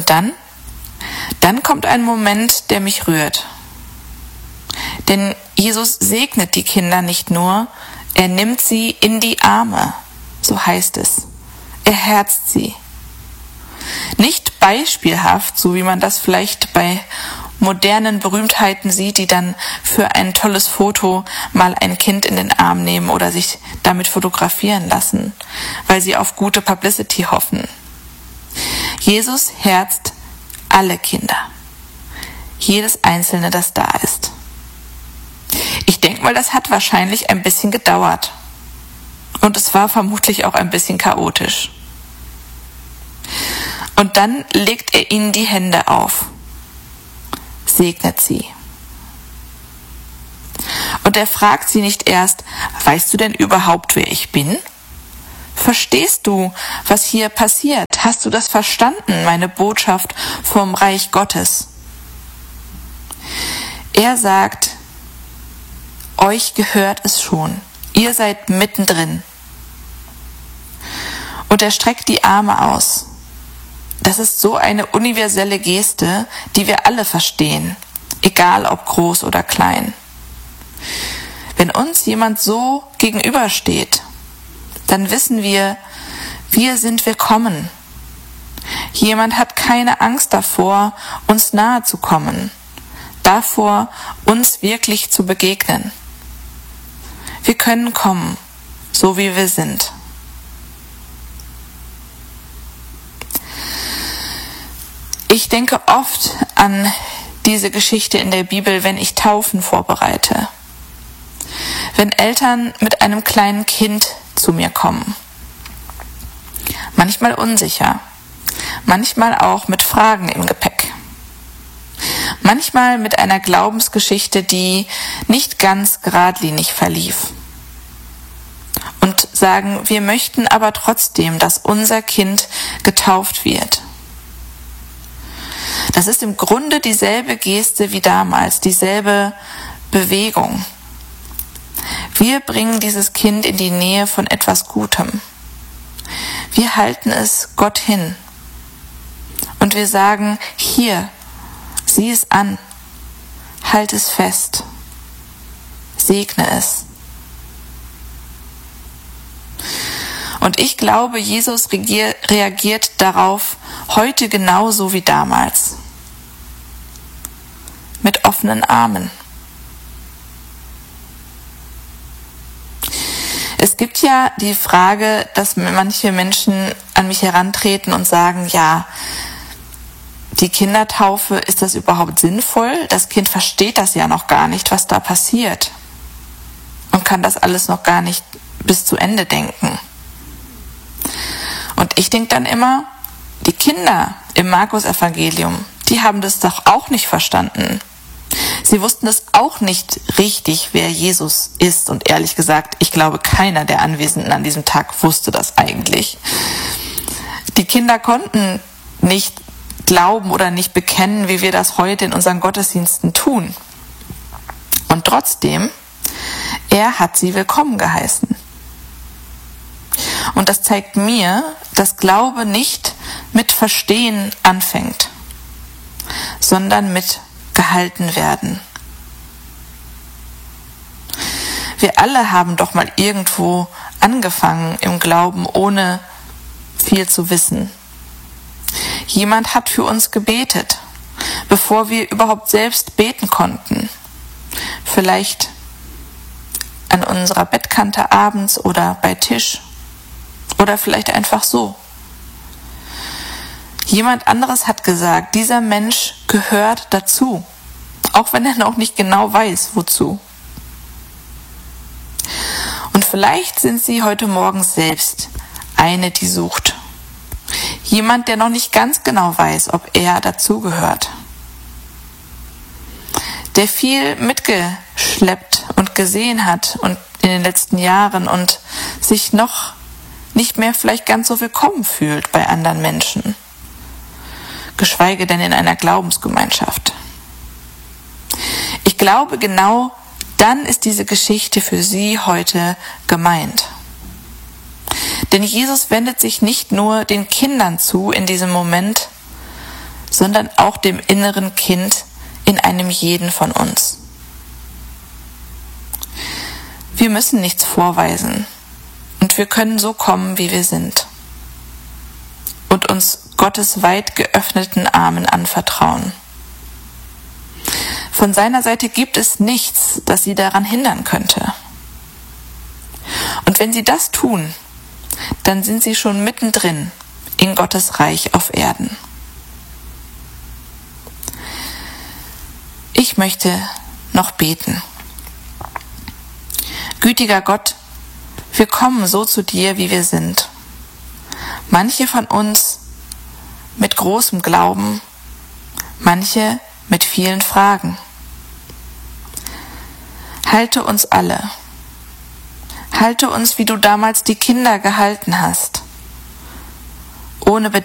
Und dann kommt ein Moment, der mich rührt. Denn Jesus segnet die Kinder nicht nur, er nimmt sie in die Arme, so heißt es. Er herzt sie. Nicht beispielhaft, so wie man das vielleicht bei modernen Berühmtheiten sieht, die dann für ein tolles Foto mal ein Kind in den Arm nehmen oder sich damit fotografieren lassen, weil sie auf gute Publicity hoffen. Jesus herzt alle Kinder. Jedes Einzelne, das da ist. Ich denke mal, das hat wahrscheinlich ein bisschen gedauert. Und es war vermutlich auch ein bisschen chaotisch. Und dann legt er ihnen die Hände auf, segnet sie. Und er fragt sie nicht erst, weißt du denn überhaupt, wer ich bin? Verstehst du, was hier passiert? Hast du das verstanden, meine Botschaft vom Reich Gottes? Er sagt, euch gehört es schon. Ihr seid mittendrin. Und er streckt die Arme aus. Das ist so eine universelle Geste, die wir alle verstehen, egal ob groß oder klein. Wenn uns jemand so gegenübersteht, dann wissen wir sind willkommen. Jemand hat keine Angst davor, uns nahe zu kommen, davor, uns wirklich zu begegnen. Wir können kommen, so wie wir sind. Ich denke oft an diese Geschichte in der Bibel, wenn ich Taufen vorbereite. Wenn Eltern mit einem kleinen Kind zu mir kommen. Manchmal unsicher, manchmal auch mit Fragen im Gepäck. Manchmal mit einer Glaubensgeschichte, die nicht ganz geradlinig verlief. Und sagen, wir möchten aber trotzdem, dass unser Kind getauft wird. Das ist im Grunde dieselbe Geste wie damals, dieselbe Bewegung. Wir bringen dieses Kind in die Nähe von etwas Gutem. Wir halten es Gott hin. Und wir sagen, hier, sieh es an, halt es fest, segne es. Und ich glaube, Jesus reagiert darauf heute genauso wie damals. Mit offenen Armen. Es gibt ja die Frage, dass manche Menschen an mich herantreten und sagen, ja, die Kindertaufe, ist das überhaupt sinnvoll? Das Kind versteht das ja noch gar nicht, was da passiert. Und kann das alles noch gar nicht bis zu Ende denken. Und ich denke dann immer, die Kinder im Markus-Evangelium, die haben das doch auch nicht verstanden. Sie wussten es auch nicht richtig, wer Jesus ist. Und ehrlich gesagt, ich glaube, keiner der Anwesenden an diesem Tag wusste das eigentlich. Die Kinder konnten nicht glauben oder nicht bekennen, wie wir das heute in unseren Gottesdiensten tun. Und trotzdem, er hat sie willkommen geheißen. Und das zeigt mir, dass Glaube nicht mit Verstehen anfängt, sondern mit gehalten werden. Wir alle haben doch mal irgendwo angefangen im Glauben, ohne viel zu wissen. Jemand hat für uns gebetet, bevor wir überhaupt selbst beten konnten. Vielleicht an unserer Bettkante abends oder bei Tisch oder vielleicht einfach so. Jemand anderes hat gesagt, dieser Mensch gehört dazu, auch wenn er noch nicht genau weiß, wozu. Und vielleicht sind Sie heute Morgen selbst eine, die sucht. Jemand, der noch nicht ganz genau weiß, ob er dazugehört. Der viel mitgeschleppt und gesehen hat und in den letzten Jahren und sich noch nicht mehr vielleicht ganz so willkommen fühlt bei anderen Menschen. Geschweige denn in einer Glaubensgemeinschaft. Ich glaube, genau dann ist diese Geschichte für Sie heute gemeint. Denn Jesus wendet sich nicht nur den Kindern zu in diesem Moment, sondern auch dem inneren Kind in einem jeden von uns. Wir müssen nichts vorweisen und wir können so kommen, wie wir sind und uns Gottes weit geöffneten Armen anvertrauen. Von seiner Seite gibt es nichts, das sie daran hindern könnte. Und wenn sie das tun, dann sind sie schon mittendrin in Gottes Reich auf Erden. Ich möchte noch beten. Gütiger Gott, wir kommen so zu dir, wie wir sind. Manche von uns mit großem Glauben, manche mit vielen Fragen. Halte uns alle. Halte uns, wie du damals die Kinder gehalten hast, ohne